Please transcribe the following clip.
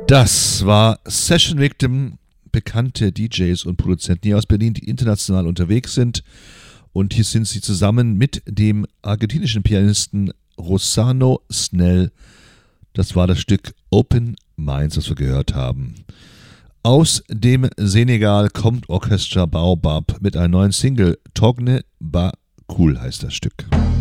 Das war Session Victim, bekannte DJs und Produzenten hier aus Berlin, die international unterwegs sind. Und hier sind sie zusammen mit dem argentinischen Pianisten Rossano Snell. Das war das Stück Open Minds, das wir gehört haben. Aus dem Senegal kommt Orchestra Baobab mit einer neuen Single. Togne Ba Cool heißt das Stück.